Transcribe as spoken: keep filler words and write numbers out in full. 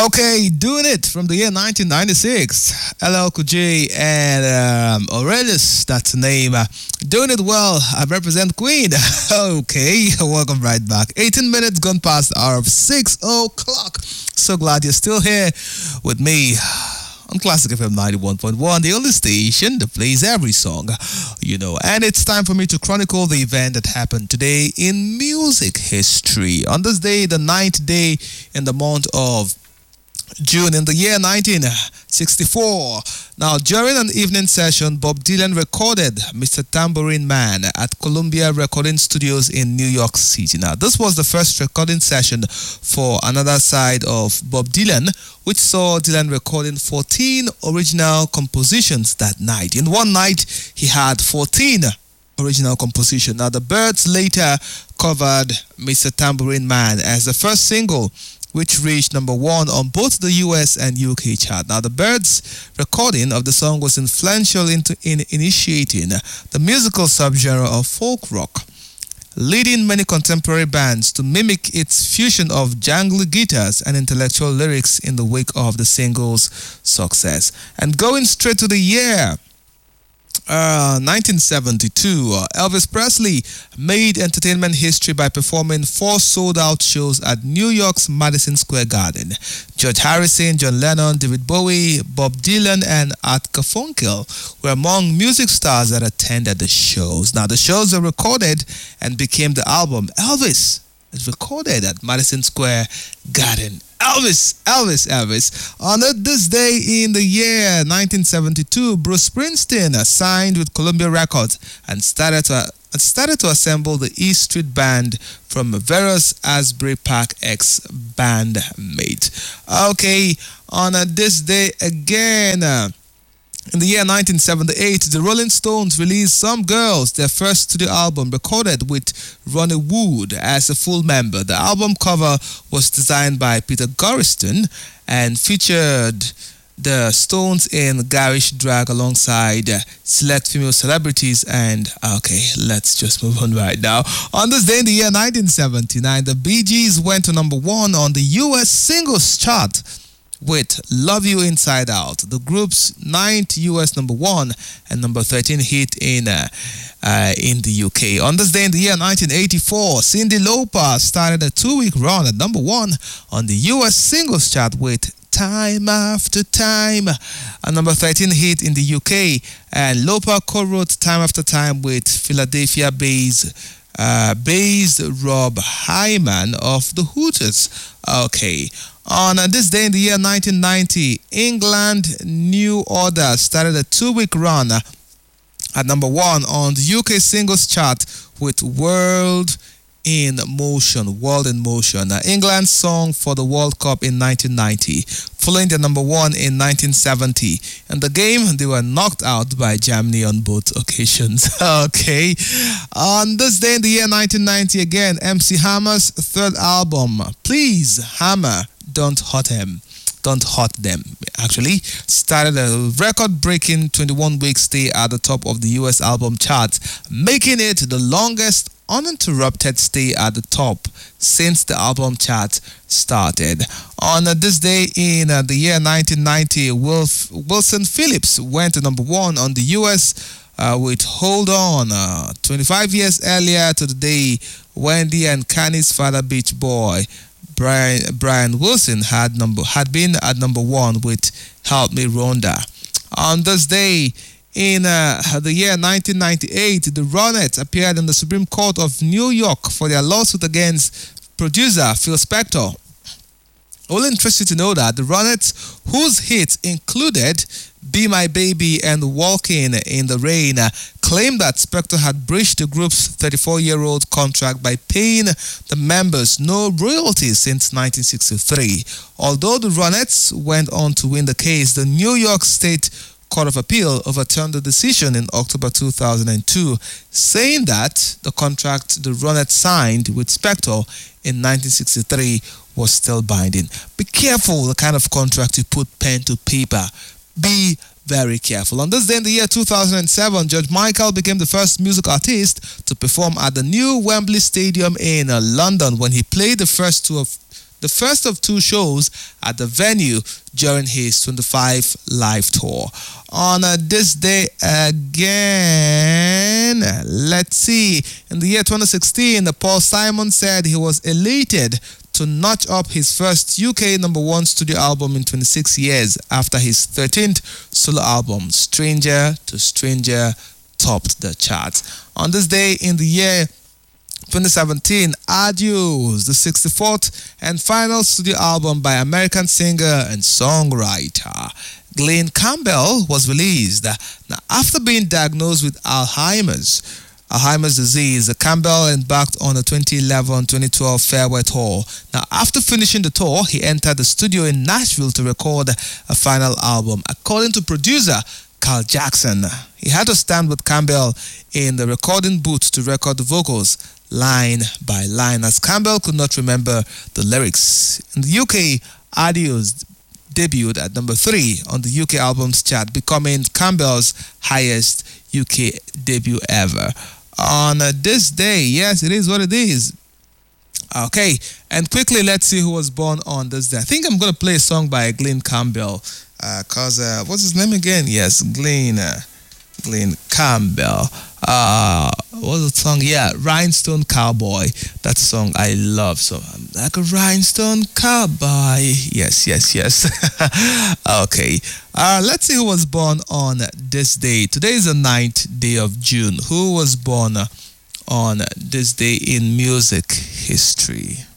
Okay, doing it from the year nineteen ninety-six. L L Cool J and um, Aurelius, that's the name. Uh, doing it well. I represent Queen. Okay, welcome right back. eighteen minutes gone past the hour of six o'clock. So glad you're still here with me on Classic F M ninety-one point one, the only station that plays every song, you know. And it's time for me to chronicle the event that happened today in music history. On this day, the ninth day in the month of June in the year nineteen sixty-four. Now, during an evening session, Bob Dylan recorded Mister Tambourine Man at Columbia Recording Studios in New York City. Now, this was the first recording session for Another Side of Bob Dylan, which saw Dylan recording fourteen original compositions that night. In one night, he had fourteen original compositions. Now, the Byrds later covered Mister Tambourine Man as the first single, which reached number one on both the U S and U K chart. Now, the Byrds' recording of the song was influential into, in initiating the musical subgenre of folk rock, leading many contemporary bands to mimic its fusion of jangly guitars and intellectual lyrics in the wake of the single's success. And going straight to the year Uh, nineteen seventy-two, uh, Elvis Presley made entertainment history by performing four sold-out shows at New York's Madison Square Garden. George Harrison, John Lennon, David Bowie, Bob Dylan, and Art Garfunkel were among music stars that attended the shows. Now, the shows were recorded and became the album. Elvis is recorded at Madison Square Garden. Elvis, Elvis, Elvis. On this day in the year nineteen seventy-two, Bruce Springsteen signed with Columbia Records and started to started to assemble the E Street Band from various Asbury Park ex-bandmates. Okay, on this day again, uh, in the year nineteen seventy-eight, the Rolling Stones released Some Girls, their first studio album, recorded with Ronnie Wood as a full member. The album cover was designed by Peter Goriston and featured the Stones in garish drag alongside select female celebrities. And okay, let's just move on right now. On this day in the year nineteen seventy-nine, the Bee Gees went to number one on the U S singles chart with Love You Inside Out, the group's ninth U S number one and number thirteen hit in uh, uh, in the U K. On this day in the year nineteen eighty-four, Cyndi Lauper started a two-week run at number one on the U S singles chart with Time After Time, a number thirteen hit in the U K, and Lauper co-wrote Time After Time with Philadelphia-based uh, based Rob Hyman of the Hooters. Okay. On this day in the year nineteen ninety, England New Order started a two-week run at number one on the U K singles chart with World in Motion, World in Motion, England's song for the World Cup in nineteen ninety, following the number one in nineteen seventy. In the game, they were knocked out by Germany on both occasions. Okay. On this day in the year nineteen ninety, again, M C Hammer's third album, Please Hammer, Don't Hurt Him. Don't Hurt Them, actually, started a record-breaking twenty-one week stay at the top of the U S album chart, making it the longest uninterrupted stay at the top since the album chart started. On uh, this day in uh, the year nineteen ninety, Wilf, Wilson Phillips went to number one on the U S uh, with Hold On, uh, twenty-five years earlier to the day Wendy and Kani's father, Beach Boy, Brian, Brian Wilson, had number had been at number one with Help Me Rhonda. On this day in uh, the year nineteen ninety-eight, the Ronettes appeared in the Supreme Court of New York for their lawsuit against producer Phil Spector. Only interested to know that the Ronettes, whose hits included Be My Baby and Walking in the Rain, claimed that Spector had breached the group's thirty-four-year-old contract by paying the members no royalties since nineteen sixty-three. Although the Ronettes went on to win the case, the New York State Court of Appeal overturned the decision in October two thousand two, saying that the contract the Ronettes signed with Spector in nineteen sixty-three was still binding. Be careful the kind of contract you put pen to paper. Be very careful. On this day in the year two thousand seven, George Michael became the first music artist to perform at the new Wembley Stadium in uh, London when he played the first two of the first of two shows at the venue during his twenty-five live tour. On uh, this day again, let's see, in the year twenty sixteen, Paul Simon said he was elated to notch up his first U K number one studio album in twenty-six years after his thirteenth solo album, Stranger to Stranger, topped the charts. On this day in the year twenty seventeen, Adios, the sixty-fourth and final studio album by American singer and songwriter Glenn Campbell, was released. Now, after being diagnosed with Alzheimer's, Alzheimer's disease, Campbell embarked on a twenty eleven twenty twelve farewell tour. Now, after finishing the tour, he entered the studio in Nashville to record a final album. According to producer Carl Jackson, he had to stand with Campbell in the recording booth to record the vocals line by line, as Campbell could not remember the lyrics. In the U K, Adios debuted at number three on the U K albums chart, becoming Campbell's highest U K debut ever. On uh, this day, yes, it is what it is. Okay, and quickly, let's see who was born on this day. I think I'm going to play a song by Glenn Campbell, because, uh, uh, what's his name again? Yes, Glenn, uh, Glenn Campbell. Uh, what's the song? Yeah, Rhinestone Cowboy. That song I love. So I'm like a rhinestone cowboy. Yes, yes, yes. Okay. Uh, let's see who was born on this day. Today is the ninth day of June. Who was born on this day in music history?